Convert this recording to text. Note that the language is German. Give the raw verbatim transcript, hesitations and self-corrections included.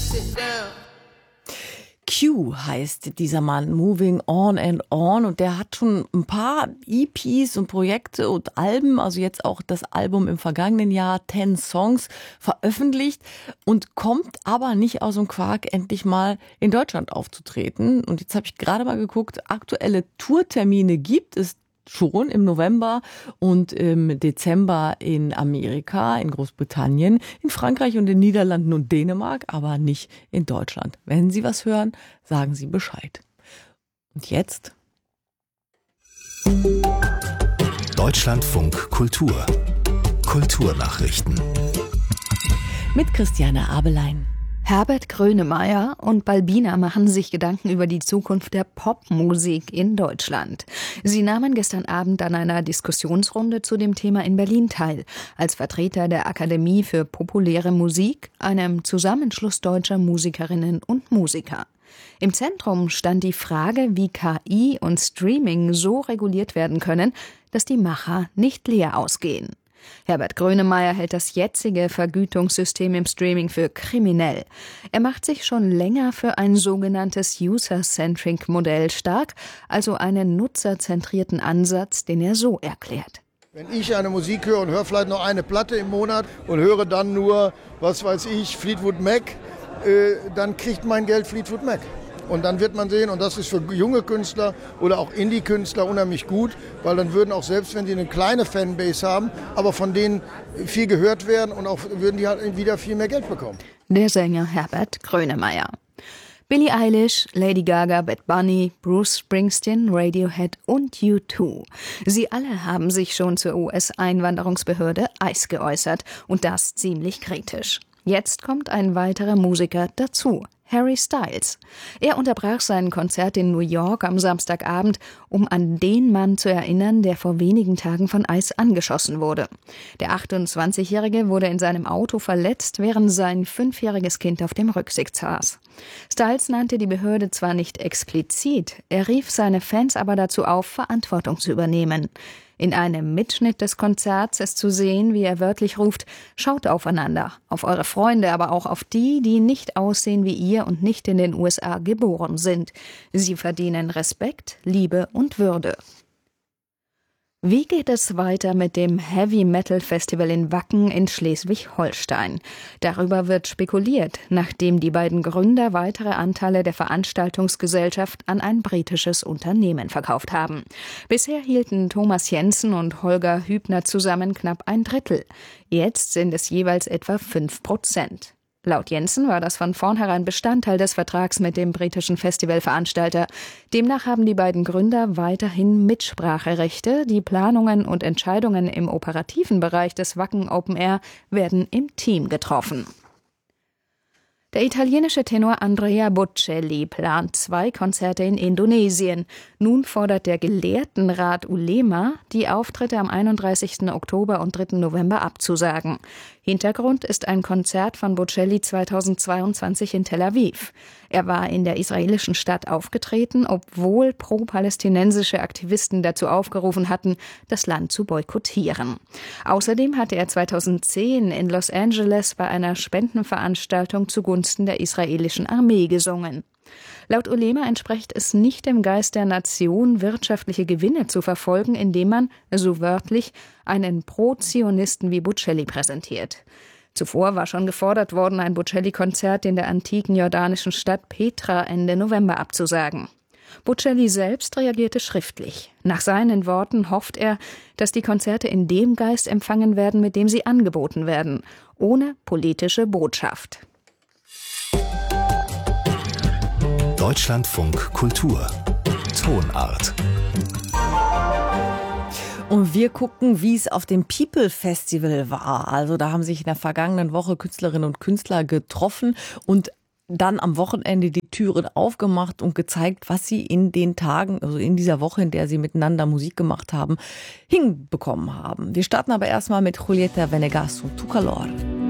sit down. Q heißt dieser Mann, Moving On and On, und der hat schon ein paar E Ps und Projekte und Alben, also jetzt auch das Album im vergangenen Jahr, Ten Songs, veröffentlicht und kommt aber nicht aus dem Quark, endlich mal in Deutschland aufzutreten. Und jetzt habe ich gerade mal geguckt, aktuelle Tourtermine gibt es schon im November und im Dezember in Amerika, in Großbritannien, in Frankreich und den Niederlanden und Dänemark, aber nicht in Deutschland. Wenn Sie was hören, sagen Sie Bescheid. Und jetzt? Deutschlandfunk Kultur. Kulturnachrichten. Mit Christiane Abelein. Herbert Grönemeyer und Balbina machen sich Gedanken über die Zukunft der Popmusik in Deutschland. Sie nahmen gestern Abend an einer Diskussionsrunde zu dem Thema in Berlin teil, als Vertreter der Akademie für populäre Musik, einem Zusammenschluss deutscher Musikerinnen und Musiker. Im Zentrum stand die Frage, wie K I und Streaming so reguliert werden können, dass die Macher nicht leer ausgehen. Herbert Grönemeyer hält das jetzige Vergütungssystem im Streaming für kriminell. Er macht sich schon länger für ein sogenanntes User-Centric-Modell stark, also einen nutzerzentrierten Ansatz, den er so erklärt. Wenn ich eine Musik höre und höre vielleicht noch eine Platte im Monat und höre dann nur, was weiß ich, Fleetwood Mac, äh, dann kriegt mein Geld Fleetwood Mac. Und dann wird man sehen, und das ist für junge Künstler oder auch Indie-Künstler unheimlich gut, weil dann würden auch, selbst wenn die eine kleine Fanbase haben, aber von denen viel gehört werden und auch würden die halt wieder viel mehr Geld bekommen. Der Sänger Herbert Grönemeyer. Billie Eilish, Lady Gaga, Bad Bunny, Bruce Springsteen, Radiohead und U zwei. Sie alle haben sich schon zur U S-Einwanderungsbehörde I C E geäußert, und das ziemlich kritisch. Jetzt kommt ein weiterer Musiker dazu. Harry Styles. Er unterbrach sein Konzert in New York am Samstagabend, um an den Mann zu erinnern, der vor wenigen Tagen von ICE angeschossen wurde. Der achtundzwanzigjährige wurde in seinem Auto verletzt, während sein fünfjähriges Kind auf dem Rücksitz saß. Styles nannte die Behörde zwar nicht explizit, er rief seine Fans aber dazu auf, Verantwortung zu übernehmen. In einem Mitschnitt des Konzerts ist zu sehen, wie er wörtlich ruft: Schaut aufeinander, auf eure Freunde, aber auch auf die, die nicht aussehen wie ihr und nicht in den U S A geboren sind. Sie verdienen Respekt, Liebe und Würde. Wie geht es weiter mit dem Heavy Metal Festival in Wacken in Schleswig-Holstein? Darüber wird spekuliert, nachdem die beiden Gründer weitere Anteile der Veranstaltungsgesellschaft an ein britisches Unternehmen verkauft haben. Bisher hielten Thomas Jensen und Holger Hübner zusammen knapp ein Drittel. Jetzt sind es jeweils etwa fünf Prozent. Laut Jensen war das von vornherein Bestandteil des Vertrags mit dem britischen Festivalveranstalter. Demnach haben die beiden Gründer weiterhin Mitspracherechte. Die Planungen und Entscheidungen im operativen Bereich des Wacken Open Air werden im Team getroffen. Der italienische Tenor Andrea Bocelli plant zwei Konzerte in Indonesien. Nun fordert der Gelehrtenrat Ulema, die Auftritte am einunddreißigsten Oktober und dritten November abzusagen. Hintergrund ist ein Konzert von Bocelli zweitausendzweiundzwanzig in Tel Aviv. Er war in der israelischen Stadt aufgetreten, obwohl pro-palästinensische Aktivisten dazu aufgerufen hatten, das Land zu boykottieren. Außerdem hatte er zweitausendzehn in Los Angeles bei einer Spendenveranstaltung zugunsten der israelischen Armee gesungen. Laut Ulema entspricht es nicht dem Geist der Nation, wirtschaftliche Gewinne zu verfolgen, indem man, so wörtlich, einen Pro-Zionisten wie Bocelli präsentiert. Zuvor war schon gefordert worden, ein Bocelli-Konzert in der antiken jordanischen Stadt Petra Ende November abzusagen. Bocelli selbst reagierte schriftlich. Nach seinen Worten hofft er, dass die Konzerte in dem Geist empfangen werden, mit dem sie angeboten werden, ohne politische Botschaft. Deutschlandfunk Kultur. Tonart. Und wir gucken, wie es auf dem People Festival war. Also da haben sich in der vergangenen Woche Künstlerinnen und Künstler getroffen und dann am Wochenende die Türen aufgemacht und gezeigt, was sie in den Tagen, also in dieser Woche, in der sie miteinander Musik gemacht haben, hinbekommen haben. Wir starten aber erstmal mit Julieta Venegas und Tu Calor.